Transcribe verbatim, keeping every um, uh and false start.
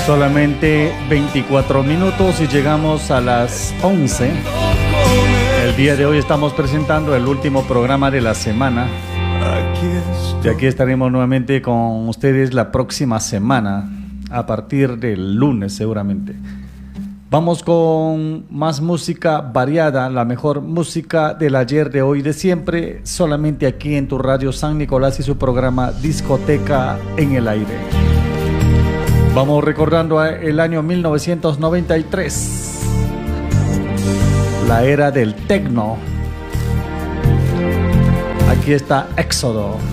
Solamente veinticuatro minutos y llegamos a las once. El día de hoy estamos presentando el último programa de la semana. Y aquí estaremos nuevamente con ustedes la próxima semana, a partir del lunes seguramente. Vamos con más música variada, la mejor música del ayer, de hoy, de siempre, solamente aquí en tu radio San Nicolás y su programa Discoteca en el Aire. Vamos recordando el año mil novecientos noventa y tres, la era del techno. Aquí está Éxodo.